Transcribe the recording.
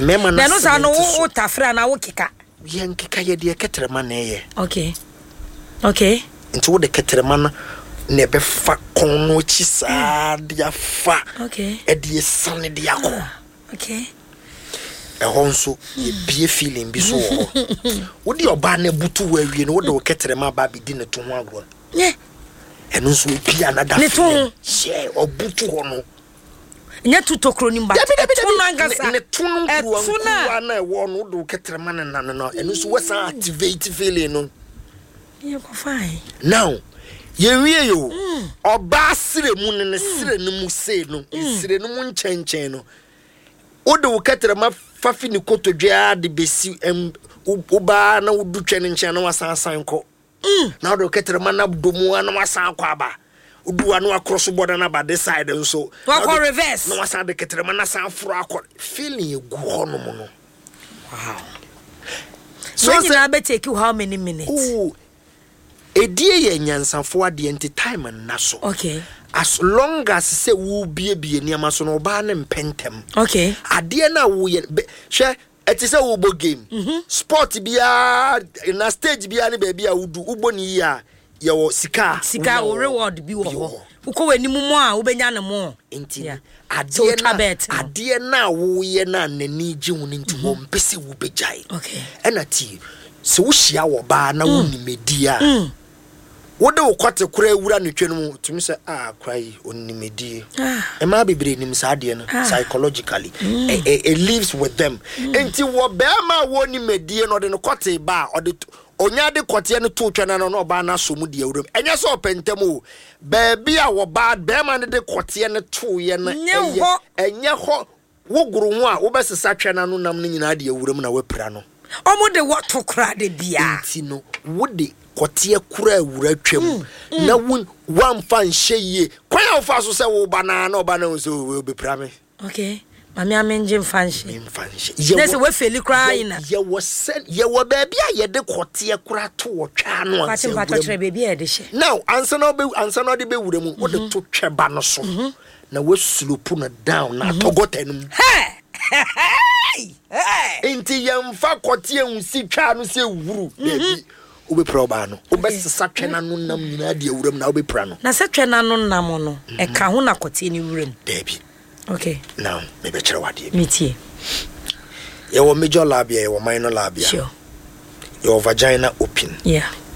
mema na no sa no wo tafra na wo keka yen keka ye de ketrema na ye okay nti wo de ketrema na ne be fa kono chi sa dia fa okay e de sane dia ko okay honso ye bie feeling bi so ho wo de oba na butu wa wie no wo de ketrema ba bi di ne to ho agro eno so pia na da fe she obutu ho no nya tutokro ni mba tunangasa ne tununguru na wo no do ketrema na no eno so wasa activate feeling no ye ko fine now ye wie yo oba sire mu ne sire no mu se no sire no mu nchenchen no o do ketrema fafi ni kotodwa de besi oba na wudu twene nchen na wasan ko na o do ketrema na domu na wasan ko aba udu anu across border na ba this side so wa reverse na wasan de ketrema na san fro akọ feeling egu hono mo no wow so you na be take you how many minutes edie ye nyansafo ade entertainment na so okay as long as say wo bie niam so no ba na mpentem okay ade na wo ye hwe eti say wo bo game sport bia na stage bia ne ba bia wudu ubo ni ya ye wo sika o reward bi wo ho uko wani mu a wo benya ne mo enti ade na wo ye na nani ji hu ni nti wo mpese wo bejai okay enati se wo hia wo ba na wo ni media wo de wo kwate kura ewura ne twenu mu tumi se kwai onni medie e ma bebre nim sa ade no psychologically it lives with them enti wo be ma wo ni medie no de no kwate ba o de onya de kote ne to twena no ba na so mu de awuram enye so pentem o baabi a wo ba be ma ne de kote ne to ye na enye ho wo guru ho a wo besesa twena no nam ne nyina de awuram na wapira no omo de what to kra de bia enti no wo de kote kura awura twam na wan fan hye kwan a fa so se wo ba na oba na so wo bepira me okay mami amenje mfanshi nese we feli kra ina ye wo baabi a ye de kote kura to wo twa no anse kwati tre baabi a de hye now anse no de be wura mu wo de to tweba no so na we slope na down na togotanum enti yemfa kote ensi twa no se wuru baabi obe proba no obe sesa twena no nam nyina de awuram na obe pra no na se twena no nam no e ka ho na kote ni wuram debi okay now me be kire wade metie ye wo major labia ye wo minor labia sure your vagina open yeah